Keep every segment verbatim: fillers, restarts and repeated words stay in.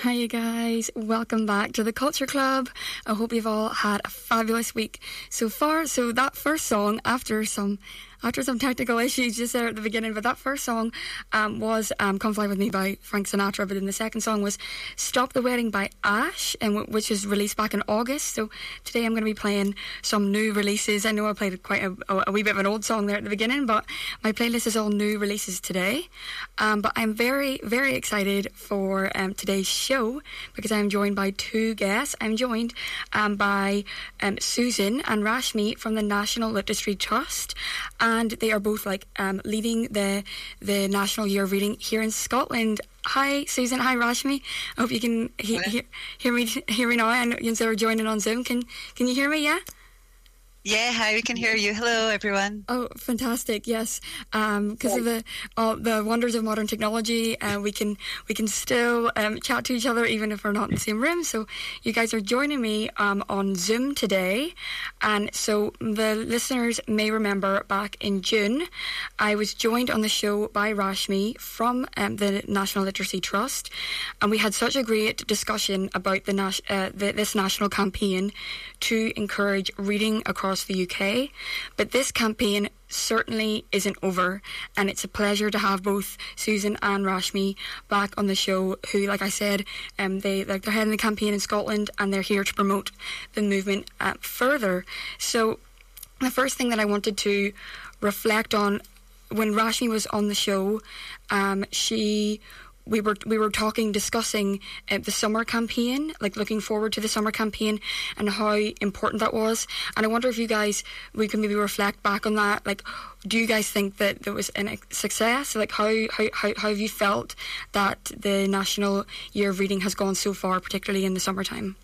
Hi you guys, welcome back to the Culture Club. I hope you've all had a fabulous week so far. So that first song, after some after some technical issues just there at the beginning, but that first song um, was um, Come Fly With Me by Frank Sinatra, but then the second song was Stop the Wedding by Ash, and w- which was released back in August. So today I'm going to be playing some new releases. I know I played quite a, a wee bit of an old song there at the beginning, but my playlist is all new releases today. Um, but I'm very, very excited for um, today's show because I'm joined by two guests. I'm joined um, by um, Susan and Rashmi from the National Literacy Trust, and they are both like um, leading the the National Year of Reading here in Scotland. Hi Susan, hi Rashmi. I hope you can he- he- hear me hear me now, and you're are joining on Zoom. Can can you hear me? Yeah. Yeah, hi, we can hear you. Hello, everyone. Oh, fantastic! Yes, because um, of the uh, the wonders of modern technology, uh, we can we can still um, chat to each other even if we're not in the same room. So you guys are joining me um, on Zoom today, and so the listeners may remember back in June, I was joined on the show by Rashmi from um, the National Literacy Trust, and we had such a great discussion about the, nas- uh, the this national campaign to encourage reading across the U K. But this campaign certainly isn't over, and it's a pleasure to have both Susan and Rashmi back on the show, who, like I said, um, they, like, they're heading the campaign in Scotland, and they're here to promote the movement uh, further. So the first thing that I wanted to reflect on, when Rashmi was on the show, um, she we were we were talking, discussing uh, the summer campaign, like looking forward to the summer campaign and how important that was. And I wonder if you guys, we can maybe reflect back on that. Like, do you guys think that there was a success? Like, how, how, how, how have you felt that the National Year of Reading has gone so far, particularly in the summertime?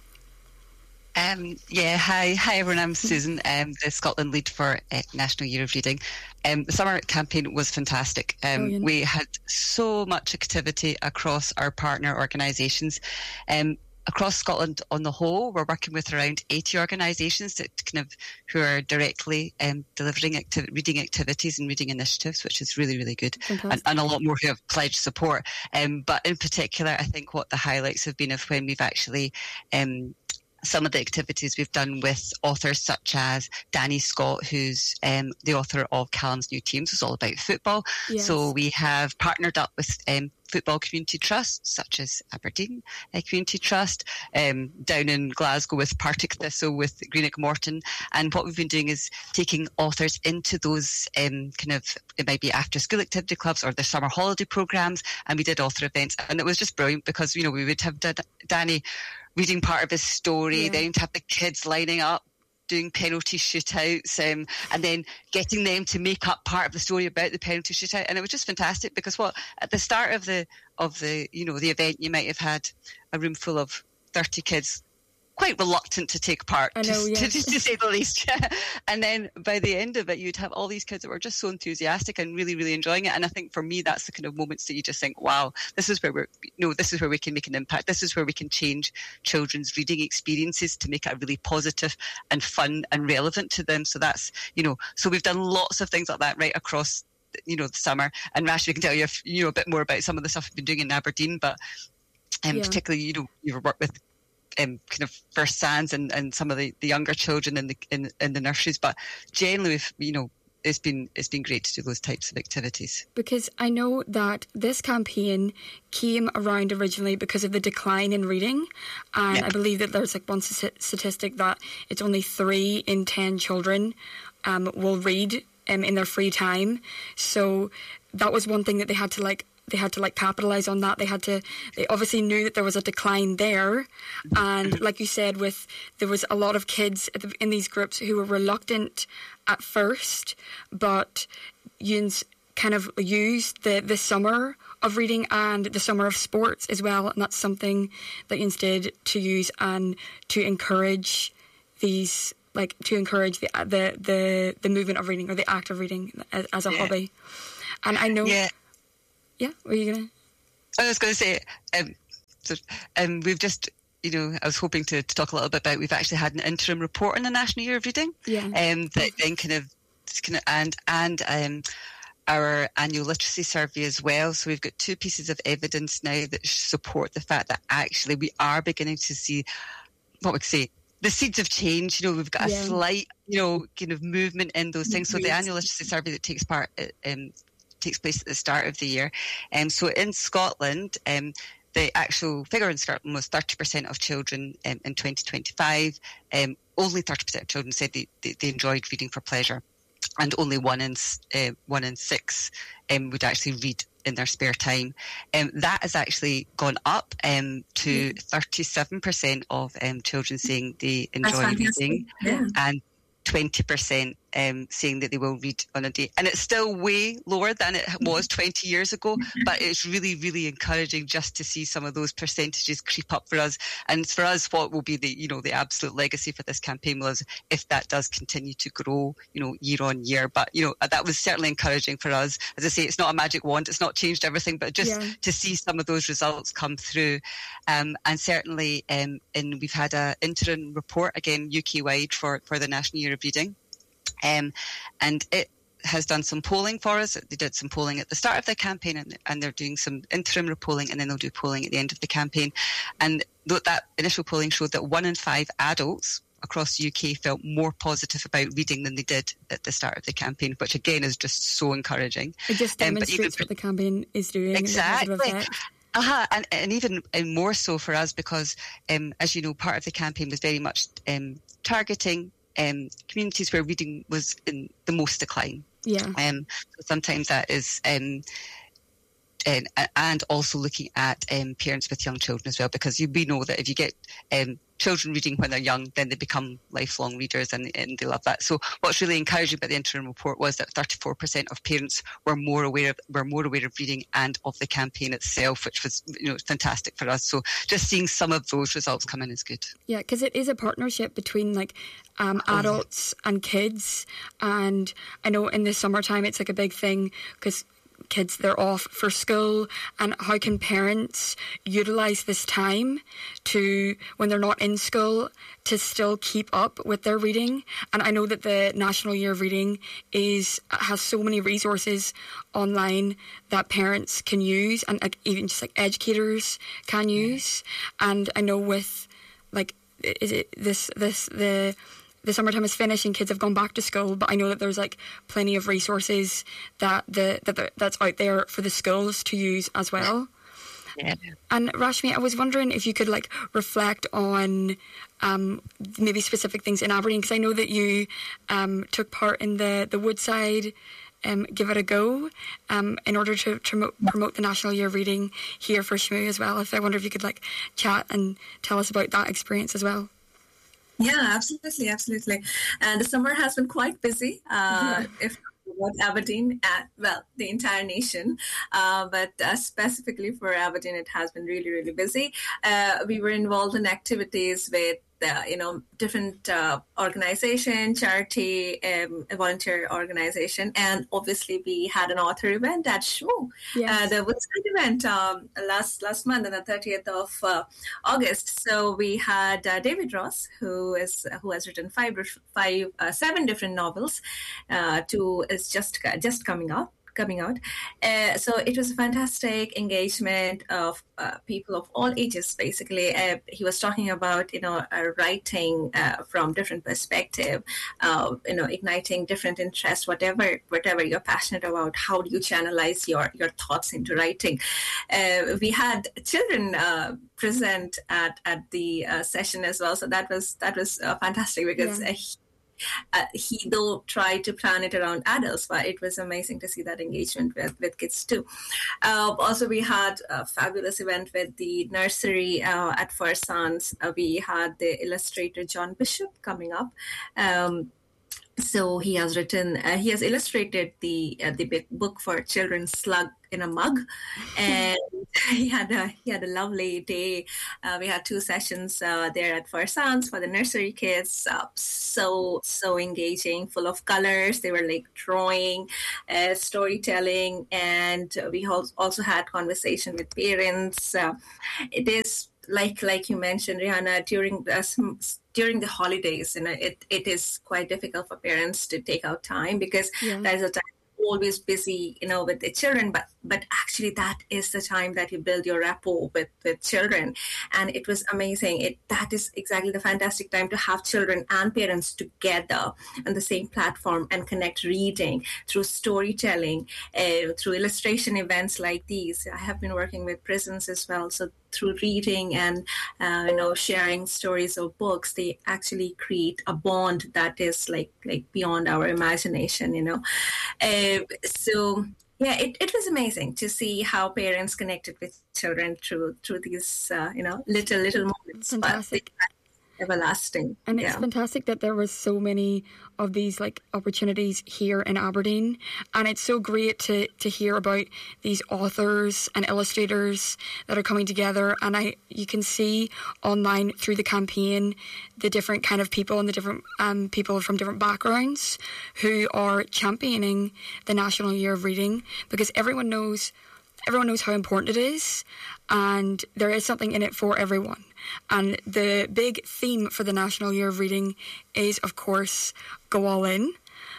Um, yeah, hi, hi everyone. I'm Susan, um, the Scotland lead for uh, National Year of Reading. Um, the summer campaign was fantastic. Um, we had so much activity across our partner organisations. Um, across Scotland on the whole, we're working with around eighty organisations that kind of who are directly um, delivering acti- reading activities and reading initiatives, which is really, really good, and, and a lot more who have pledged support. Um, but in particular, I think what the highlights have been of when we've actually um, some of the activities we've done with authors such as Danny Scott, who's um, the author of Callum's New Teams, who's all about football. Yes. So we have partnered up with um, football community trusts such as Aberdeen uh, Community Trust, um, down in Glasgow with Partick Thistle, with Greenock Morton. And what we've been doing is taking authors into those um, kind of, it might be after school activity clubs or the summer holiday programmes, and we did author events. And it was just brilliant because, you know, we would have D- Danny reading part of his story, yeah. Then to have the kids lining up, doing penalty shootouts, um, and then getting them to make up part of the story about the penalty shootout. And it was just fantastic because what at the start of the of the you know the event, you might have had a room full of thirty kids quite reluctant to take part, I know, to, yes. to, to say the least. And then by the end of it, you'd have all these kids that were just so enthusiastic and really, really enjoying it. And I think for me, that's the kind of moments that you just think, wow, this is where we're, you know, this is where we can make an impact. This is where we can change children's reading experiences to make it really positive and fun and relevant to them. So that's, you know, so we've done lots of things like that right across, you know, the summer. And Rash, we can tell you, you know, a bit more about some of the stuff we've been doing in Aberdeen, but um, yeah. particularly, you know, you've worked with Um, kind of First Sands and, and some of the, the younger children in the in, in the nurseries, but generally, we've, you know, it's been it's been great to do those types of activities. Because I know that this campaign came around originally because of the decline in reading, and yeah. I believe that there's like one statistic that it's only three in ten children um, will read um, in their free time. So that was one thing that they had to like. They had to like capitalize on that. They had to, they obviously knew that there was a decline there. And like you said, with, there was a lot of kids at the, in these groups who were reluctant at first, but you kind of used the, the summer of reading and the summer of sports as well. And that's something that you instead to use and to encourage these, like to encourage the, the, the, the movement of reading or the act of reading as, as a yeah. hobby. And I know... Yeah. Yeah, what are you going to... I was going to say, um, so, um, we've just, you know, I was hoping to, to talk a little bit about, we've actually had an interim report on the National Year of Reading. Yeah. Um, that then kind of, kind of and, and um, our annual literacy survey as well. So we've got two pieces of evidence now that support the fact that actually we are beginning to see, what would say, the seeds of change. You know, we've got yeah. a slight, you know, kind of movement in those things. So the annual literacy survey that takes part um, takes place at the start of the year. And um, so in Scotland, um, the actual figure in Scotland was thirty percent of children um, in twenty twenty-five. Um, only thirty percent of children said they, they, they enjoyed reading for pleasure. And only one in uh, one in six um, would actually read in their spare time. Um, that has actually gone up um, to thirty-seven percent of um, children saying they enjoy reading, yeah. and twenty percent um, saying that they will read on a day. And it's still way lower than it was twenty years ago, but it's really, really encouraging just to see some of those percentages creep up for us. And for us, what will be the, you know, the absolute legacy for this campaign was if that does continue to grow, you know, year on year. But, you know, that was certainly encouraging for us. As I say, it's not a magic wand. It's not changed everything, but just yeah. to see some of those results come through. Um, and certainly, um, in, we've had an interim report, again, U K-wide for, for the National Year of Reading. Um, and it has done some polling for us. They did some polling at the start of the campaign, and, and they're doing some interim polling, and then they'll do polling at the end of the campaign. And th- that initial polling showed that one in five adults across the U K felt more positive about reading than they did at the start of the campaign, which again is just so encouraging. It just demonstrates um, even, what the campaign is doing. Exactly. Uh-huh. And, and even and more so for us because, um, as you know, part of the campaign was very much um, targeting Um, communities where reading was in the most decline. Yeah. Um, so sometimes that is, um, and, and also looking at um, parents with young children as well, because you, we know that if you get um, children reading when they're young, then they become lifelong readers, and, and they love that. So what's really encouraging about the interim report was that thirty-four percent of parents were more aware of, were more aware of reading and of the campaign itself, which was, you know, fantastic for us. So just seeing some of those results come in is good. Yeah, because it is a partnership between like um, adults oh. and kids, and I know in the summertime it's like a big thing because kids, they're off for school, and how can parents utilise this time to, when they're not in school, to still keep up with their reading. And I know that the National Year of Reading is has so many resources online that parents can use, and like, even just like educators can use. And I know with like is it this this the the summertime is finished and kids have gone back to school, but I know that there's like plenty of resources that the that the, that's out there for the schools to use as well. Yeah. And Rashmi, I was wondering if you could like reflect on um, maybe specific things in Aberdeen, because I know that you um, took part in the the Woodside um, Give It a Go um, in order to, to promote the National Year of Reading here for Shmoo as well. If I wonder if you could like chat and tell us about that experience as well. Yeah, absolutely, absolutely. And the summer has been quite busy, uh, yeah. if not Aberdeen, uh, well, the entire nation. Uh, but uh, specifically for Aberdeen, it has been really, really busy. Uh, we were involved in activities with Uh, you know, different uh, organization, charity, um, a volunteer organization, and obviously we had an author event at Shmoo. Yes. Uh, the Woodside event um, last last month on the thirtieth of uh, August. So we had uh, David Ross, who is who has written five, five, uh, seven different novels. Uh, two is just just coming up. coming out. Uh, so it was a fantastic engagement of uh, people of all ages, basically. Uh, he was talking about, you know, uh, writing uh, from different perspective, uh, you know, igniting different interests, whatever whatever you're passionate about, how do you channelize your, your thoughts into writing? Uh, we had children uh, present at, at the uh, session as well. So that was, that was uh, fantastic because yeah. uh, Uh, he though tried to plan it around adults, but it was amazing to see that engagement with, with kids too. Uh, also, we had a fabulous event with the nursery uh, at First Sons. Uh, we had the illustrator John Bishop coming up. Um, So he has written, uh, he has illustrated the uh, the big book for children, Slug in a Mug, and he had a he had a lovely day. Uh, we had two sessions uh, there at First Sons for the nursery kids. Uh, so so engaging, full of colors. They were like drawing, uh, storytelling, and we also had conversation with parents. Uh, it is. Like like you mentioned, Rihanna, during the, during the holidays, you know, it, it is quite difficult for parents to take out time because yeah. there's a time always busy, you know, with the children, but but actually that is the time that you build your rapport with, with children. And it was amazing. It that is exactly the fantastic time to have children and parents together on the same platform and connect reading through storytelling, uh, through illustration events like these. I have been working with prisons as well, so through reading and uh, you know, sharing stories or books, they actually create a bond that is like like beyond our imagination, you know. Uh, so yeah, it, it was amazing to see how parents connected with children through through these uh, you know, little little moments. Fantastic. But everlasting. And it's yeah. fantastic that there was so many of these like opportunities here in Aberdeen, and it's so great to to hear about these authors and illustrators that are coming together. And I you can see online through the campaign the different kind of people and the different um, people from different backgrounds who are championing the National Year of Reading, because everyone knows everyone knows how important it is, and there is something in it for everyone. And the big theme for the National Year of Reading is, of course, Go All In,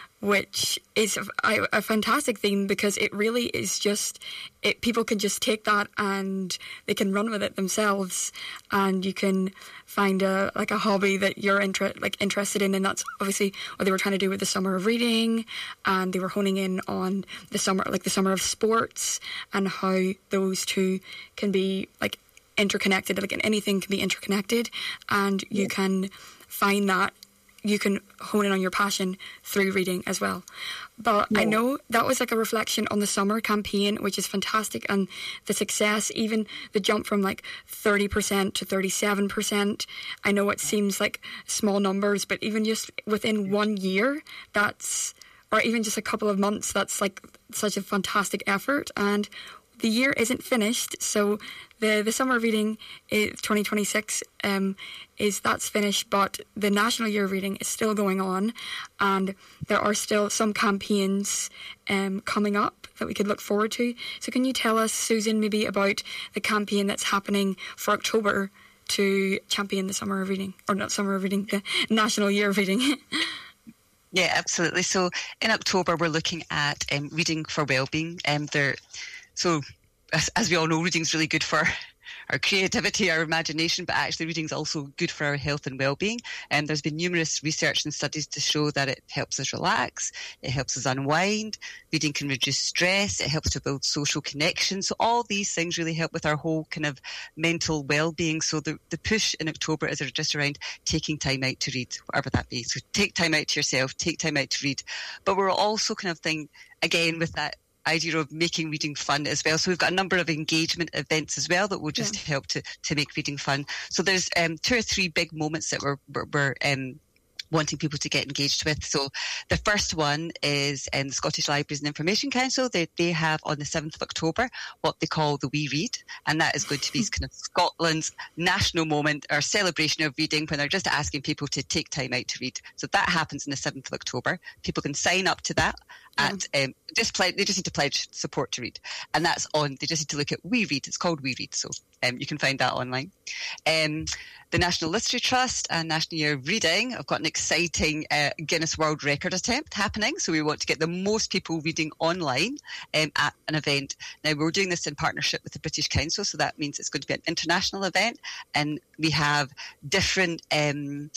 which is a, a fantastic theme, because it really is just, it, people can just take that and they can run with it themselves, and you can find a like a hobby that you're inter- like interested in, and that's obviously what they were trying to do with the Summer of Reading, and they were honing in on the summer, like the Summer of Sports, and how those two can be like interconnected, like anything can be interconnected, and you yeah. can find that you can hone in on your passion through reading as well. But yeah. I know that was like a reflection on the summer campaign, which is fantastic, and the success, even the jump from like thirty percent to thirty-seven percent. I know it seems like small numbers, but even just within one year, that's, or even just a couple of months, that's like such a fantastic effort. And the year isn't finished, so the the summer of reading is twenty twenty-six um, is that's finished, but the National Year of Reading is still going on, and there are still some campaigns um, coming up that we could look forward to. So can you tell us, Susan, maybe about the campaign that's happening for October to champion the summer of reading, or not summer of reading, the National Year of Reading? Yeah, absolutely. So in October, we're looking at um, reading for wellbeing. Um, there. So, as, as we all know, reading's really good for our creativity, our imagination, but actually reading's also good for our health and well-being. And there's been numerous research and studies to show that it helps us relax, it helps us unwind, reading can reduce stress, it helps to build social connections. So all these things really help with our whole kind of mental well-being. So the, the push in October is just around taking time out to read, whatever that be. So take time out to yourself, take time out to read. But we're also kind of thinking, again, with that idea of making reading fun as well. So we've got a number of engagement events as well that will just yeah. help to, to make reading fun. So there's um, two or three big moments that we're, we're, we're um, wanting people to get engaged with. So the first one is um, the Scottish Libraries and Information Council. They, they have on the seventh of October what they call the Wee Read, and that is going to be kind of Scotland's national moment or celebration of reading, when they're just asking people to take time out to read. So that happens on the seventh of October. People can sign up to that. At, um, just pledge, they just need to pledge support to read, and that's on. They just need to look at Wee Read. It's called Wee Read, so um, you can find that online. Um, the National Literacy Trust and National Year of Reading have got an exciting uh, Guinness World Record attempt happening. So we want to get the most people reading online um, at an event. Now we're doing this in partnership with the British Council, so that means it's going to be an international event, and we have different, um,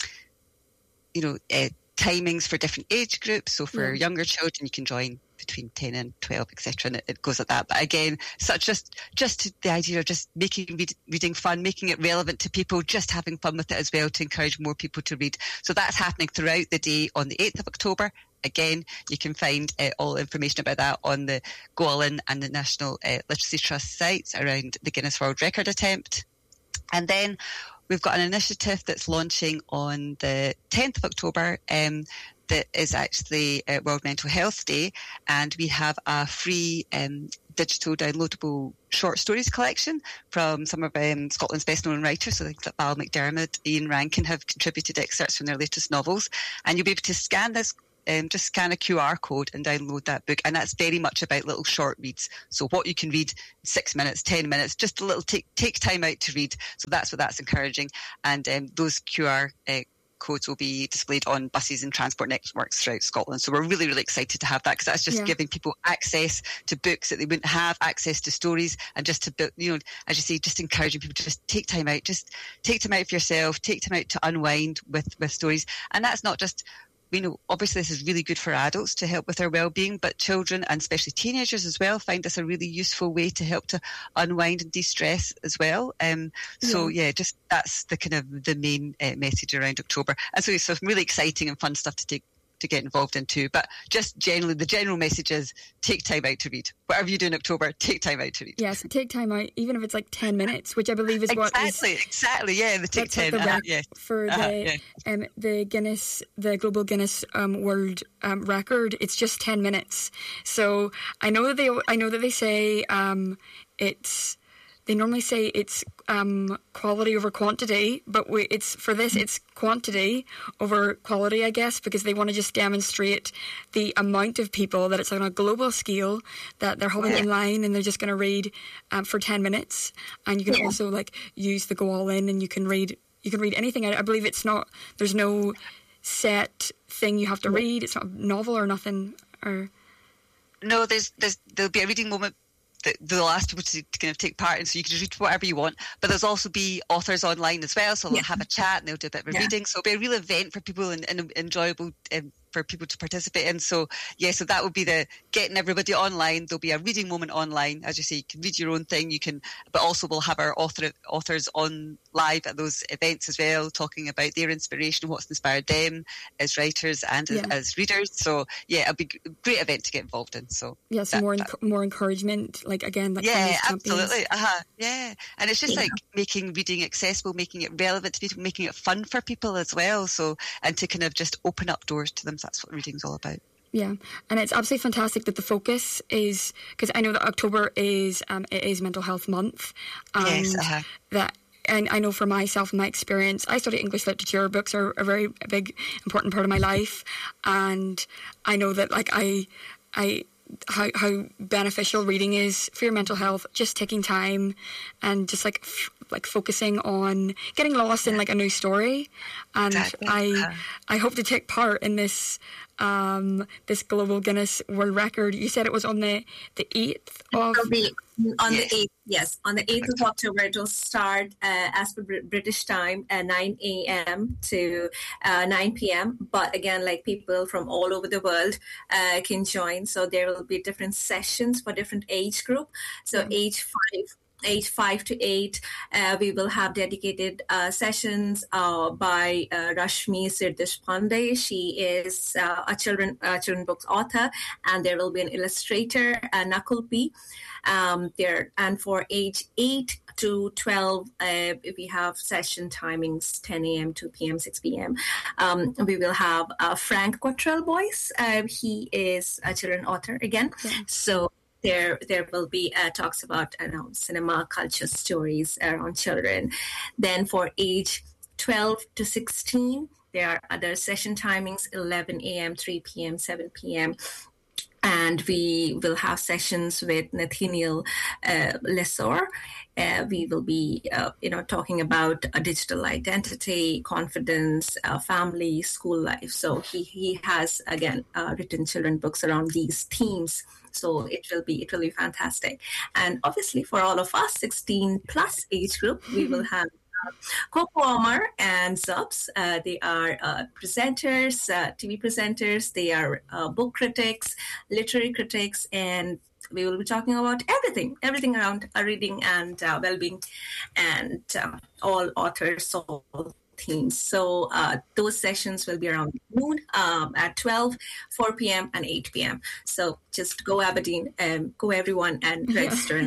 you know. Uh, timings for different age groups. So for yeah. younger children, you can join between ten and twelve, et cetera, and it, it goes like that. But again, such just just the idea of just making read, reading fun, making it relevant to people, just having fun with it as well, to encourage more people to read. So that's happening throughout the day on the eighth of October. Again, you can find uh, all information about that on the Go All In and the National uh, Literacy Trust sites around the Guinness World Record attempt. And then we've got an initiative that's launching on the tenth of October um, that is actually uh, World Mental Health Day, and we have a free um, digital downloadable short stories collection from some of um, Scotland's best-known writers. So things like Val McDermid, Ian Rankin have contributed excerpts from their latest novels, and you'll be able to scan this Um, just scan a Q R code and download that book. And that's very much about little short reads. So what you can read six minutes, ten minutes, just a little take, take time out to read. So that's what that's encouraging. And um, those Q R uh, codes will be displayed on buses and transport networks throughout Scotland. So we're really, really excited to have that, because that's just yeah. giving people access to books that they wouldn't have, access to stories, and just to, you know, as you say, just encouraging people to just take time out, just take time out for yourself, take time out to unwind with, with stories. And that's not just, you know, obviously this is really good for adults to help with their well-being, but children and especially teenagers as well find this a really useful way to help to unwind and de-stress as well. Um, so yeah. yeah, just that's the kind of the main uh, message around October. And so it's some really exciting and fun stuff to take to get involved in too. But just generally, the general message is take time out to read. Whatever you do in October, take time out to read. Yes, take time out, even if it's like ten minutes, which I believe is exactly, what is... Exactly, exactly, yeah, the take ten. Like the uh, yes. For uh-huh, the, yeah. um, the Guinness, the Global Guinness um, World um, Record, it's just ten minutes. So I know that they, I know that they say um, it's... They normally say it's um, quality over quantity, but we, it's for this, it's quantity over quality, I guess, because they want to just demonstrate the amount of people, that it's on a global scale, that they're holding in line and they're just going to read um, for ten minutes. And you can yeah. also like use the Go All In, and you can read you can read anything. I, I believe it's not, there's no set thing you have to read. It's not a novel or nothing. Or no, there's there's there'll be a reading moment that they'll ask people to, to kind of take part in, so you can read whatever you want. But there's also be authors online as well, so they'll yeah. have a chat and they'll do a bit of a yeah. reading. So it'll be a real event for people and, and enjoyable um, for people to participate in. So yeah, so that would be the getting everybody online. There'll be a reading moment online, as you say. You can read your own thing. You can, but also we'll have our author authors on live at those events as well, talking about their inspiration, what's inspired them as writers and yeah. as, as readers. So yeah, it'll be a great event to get involved in. So yeah, so that, more that, more encouragement, like again, like yeah, absolutely, uh-huh. yeah, and it's just yeah. like making reading accessible, making it relevant to people, making it fun for people as well. So and to kind of just open up doors to them. So that's what reading's all about. Yeah, and it's absolutely fantastic that the focus is, because I know that October is um, it is Mental Health Month, and yes, uh-huh. that. And I know for myself, my experience, I study English literature. Books are a very big, important part of my life, and I know that like I, I. How, how beneficial reading is for your mental health. Just taking time and just like f- like focusing on getting lost in like a new story. And exactly. I I hope to take part in this um, this Global Guinness World Record. You said it was on the the eighth of It'll be on yes. the eighth. Yes, on the eighth of October, it will start uh, as per British time at nine a.m. to uh, nine p.m. But again, like people from all over the world uh, can join. So there will be different sessions for different age group. So mm-hmm. age five. Age five to eight, uh, we will have dedicated uh, sessions uh, by uh, Rashmi Sirdeshpande. She is uh, a children uh, children books author, and there will be an illustrator, uh, Nakul P. Um, there and for age eight to twelve, uh, we have session timings ten a.m., two p.m., six p.m. Um, we will have uh, Frank Cottrell Boyce. Uh, he is a children author again, yeah. so. There, there will be uh, talks about you know, cinema, culture, stories around children. Then for age twelve to sixteen, there are other session timings, eleven a.m., three p.m., seven p.m., and we will have sessions with Nathaniel uh, Lesor. Uh, we will be, uh, you know, talking about a digital identity, confidence, uh, family, school life. So he, he has, again, uh, written children books around these themes. So it will be, it will be fantastic. And obviously for all of us, sixteen plus age group, we will have Coco Omar and Zubs. Uh, they are uh, presenters, uh, T V presenters. They are uh, book critics, literary critics, and we will be talking about everything, everything around uh, reading and uh, well-being, and uh, all authors, all themes. So uh, those sessions will be around noon um, at twelve, four p.m. and eight p.m. So just go Aberdeen, and go everyone and register.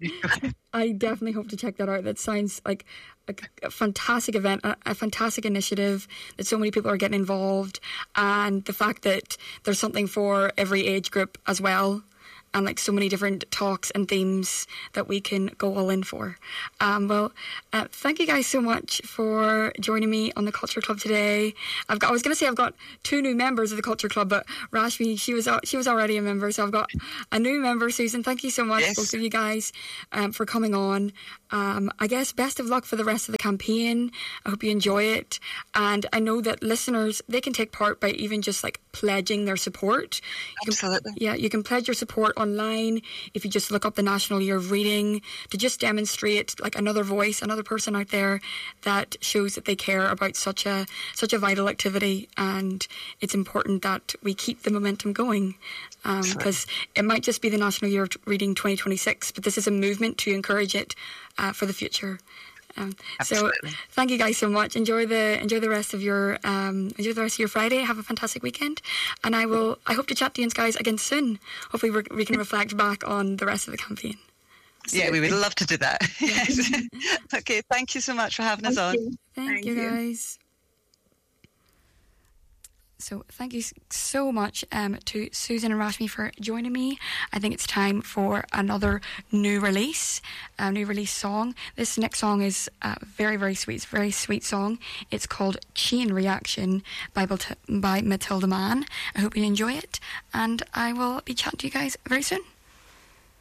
I definitely hope to check that out. That sounds like a, a fantastic event, a, a fantastic initiative, that so many people are getting involved, and the fact that there's something for every age group as well. and like so many different talks and themes that we can go all in for. Um, well, uh, thank you guys so much for joining me on the Culture Club today. I've got, I was going to say I've got two new members of the Culture Club, but Rashmi, she was she was already a member, so I've got a new member. Susan, thank you so much, yes. both of you guys, um, for coming on. Um, I guess best of luck for the rest of the campaign. I hope you enjoy it, and I know that listeners, they can take part by even just like pledging their support. You Absolutely. Can, yeah, you can pledge your support online if you just look up the National Year of Reading to just demonstrate like another voice, another person out there that shows that they care about such a such a vital activity, and it's important that we keep the momentum going, because um, it might just be the National Year of Reading twenty twenty-six, but this is a movement to encourage it uh, for the future. Um, so thank you guys so much. Enjoy the enjoy the rest of your um, enjoy the rest of your Friday. Have a fantastic weekend, and I will. I hope to chat to you guys again soon. Hopefully, we're, we can reflect back on the rest of the campaign. Yeah, we would love to do that. Yes. Okay, thank you so much for having Thank us on. You. Thank, thank you, you guys. So thank you so much um, to Susan and Rashmi for joining me. I think it's time for another new release, a new release song. This next song is uh, very, very sweet. It's a very sweet song. It's called Chain Reaction by, by Matilda Mann. I hope you enjoy it, and I will be chatting to you guys very soon.